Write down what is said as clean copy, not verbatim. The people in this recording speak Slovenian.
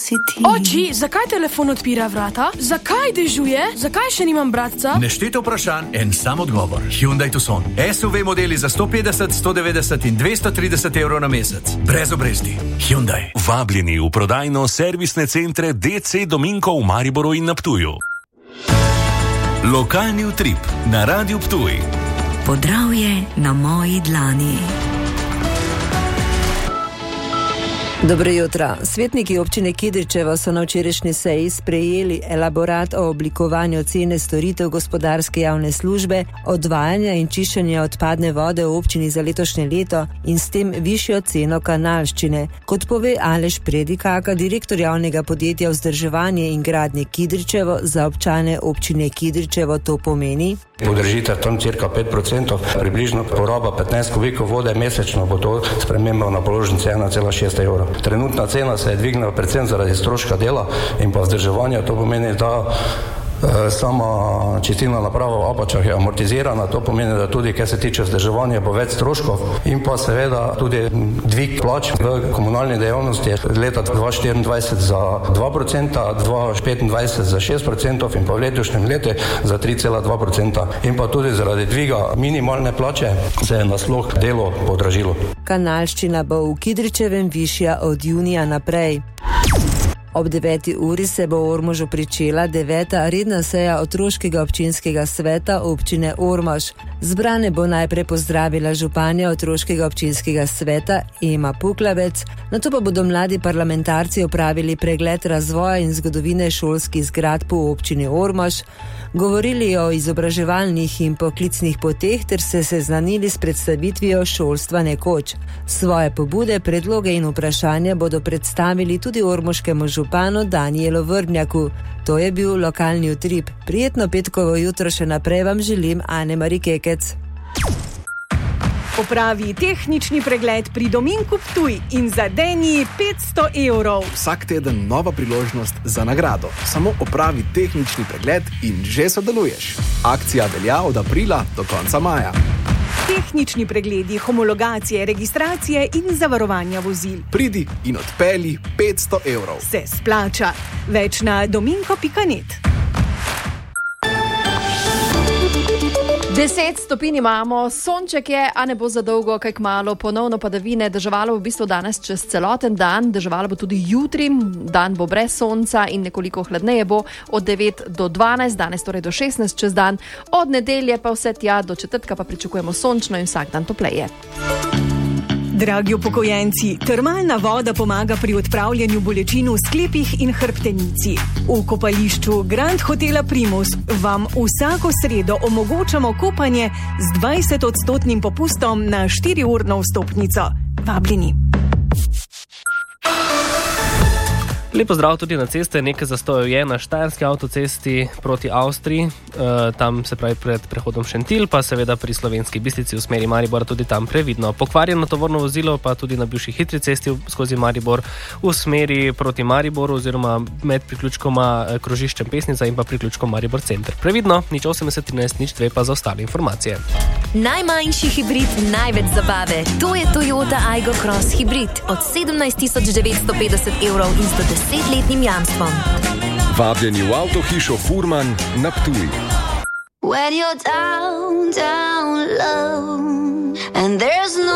Oči, zakaj telefon odpira vrata? Zakaj dežuje? Zakaj še nimam bratca? Nešteto vprašanj, en sam odgovor. Hyundai Tucson. SUV modeli za 150, 190 in 230 evrov na mesec. Brez obresti. Hyundai. Vabljeni v prodajno-servisne centre DC Dominko v Mariboru in na Ptuju. Lokalni utrip na Radiu Ptuj. Podravje na moji dlani. Dobro jutro. Svetniki občine Kidričevo so na včerajšnji seji sprejeli elaborat o oblikovanju cene storitev gospodarske javne službe, odvajanja in čiščenja odpadne vode v občini za letošnje leto in s tem višjo ceno kanalščine. Kot pove Aleš Predikaka, direktor javnega podjetja Vzdrževanje in gradnje Kidričevo, za občane občine Kidričevo to pomeni: Podržite tam cirka 5%, približno poraba 15 kubikov vode mesečno, bo to sprememba na položnici 1,6 evra. Trenutna cena se je dvignila predvsem zaradi stroška dela in pa vzdrževanja. To pomeni, da sama čistilna naprava v Apačah je amortizirana, to pomeni, da tudi, kar se tiče vzdrževanja, bo več stroškov in pa seveda tudi dvig plač v komunalni dejavnosti leta 2024 za 2%, 2025 za 6% in pa v letošnjem letu za 3,2%. In pa tudi zaradi dviga minimalne plače se je nasploh delo podražilo. Kanalščina bo v Kidričevem višja od junija naprej. Ob 9. uri se bo v Ormožu pričela 9. redna seja otroškega občinskega sveta občine Ormož. Zbrane bo najprej pozdravila županja otroškega občinskega sveta Ema Puklavec, nato pa bodo mladi parlamentarci opravili pregled razvoja in zgodovine šolskih zgradb v občini Ormož, govorili o izobraževalnih in poklicnih poteh ter se seznanili s predstavitvijo šolstva nekoč. Svoje pobude, predloge in vprašanja bodo predstavili tudi ormoškemu županu Danijelu Vrbnjaku. To je bil lokalni utrip. Prijetno petkovo jutro še naprej vam želim Ane-Mari Kekec. Opravi tehnični pregled pri Dominku Ptuj in zadeni 500 evrov. Vsak teden nova priložnost za nagrado. Samo opravi tehnični pregled in že sodeluješ. Akcija velja od aprila do konca maja. Tehnični pregledi, homologacije, registracije in zavarovanja vozil. Pridi in odpelji 500 evrov. Se splača. Več na dominko.net. 10 stopinj imamo, sonček je, a ne bo za dolgo, kaj kmalu, ponovno padavine, deževalo bo v bistvu danes čez celoten dan, deževalo bo tudi jutri, dan bo brez sonca in nekoliko hladneje bo od 9 do 12, danes torej do 16 čez dan, od nedelje pa vse tja do četrtka pa pričakujemo sončno in vsak dan topleje. Dragi upokojenci, termalna voda pomaga pri odpravljanju bolečin v sklepih in hrbtenici. V kopališču Grand Hotela Primus vam vsako sredo omogočamo kopanje z 20% popustom na 4-urno vstopnico. Vabljeni. Lepo zdrav tudi na ceste, nekaj zastojev je na štajerski avtocesti proti Avstriji, tam se pravi pred prehodom Šentilj, pa seveda pri Slovenski Bistrici v smeri Maribor tudi tam previdno. Pokvarjeno tovorno vozilo pa tudi na bivši hitri cesti skozi Maribor v smeri proti Mariboru oziroma med priključkoma krožiščem Pesnica in pa priključkom Maribor center. Previdno, 0813 02 pa za ostale informacije. Najmanjši hibrid, največ zabave. To je Toyota Aygo Cross hibrid od 17.950 evrov in 110-letnim jamstvom. Vabljeni v avtohišo Furman na Ptuj. When you're down, down low and there's no